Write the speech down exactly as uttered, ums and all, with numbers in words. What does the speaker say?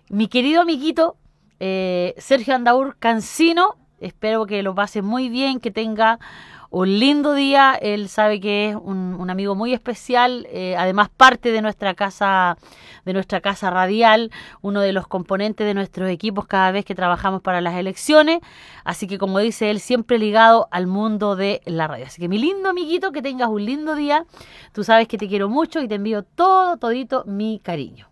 Mi querido amiguito eh, Sergio Andaur Cancino, espero que lo pase muy bien, que tenga un lindo día. Él sabe que es un, un amigo muy especial, eh, además parte de nuestra casa, de nuestra casa radial, uno de los componentes de nuestros equipos cada vez que trabajamos para las elecciones. Así que, como dice él, siempre ligado al mundo de la radio. Así que, mi lindo amiguito, que tengas un lindo día. Tú sabes que te quiero mucho y te envío todo, todito mi cariño.